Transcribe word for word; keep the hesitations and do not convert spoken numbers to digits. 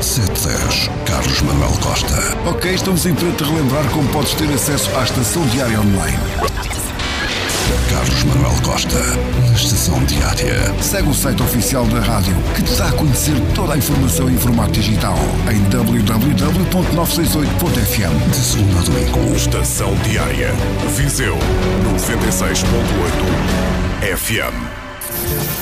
sete dez, Carlos Manuel Costa. Ok, estamos em preto a relembrar como podes ter acesso à Estação Diária Online. Carlos Manuel Costa, na Estação Diária. Segue o site oficial da rádio, que te dá a conhecer toda a informação em formato digital, em w w w ponto novecentos e sessenta e oito ponto f m. De segunda a domingo. Estação Diária, Viseu, noventa e seis ponto oito F M.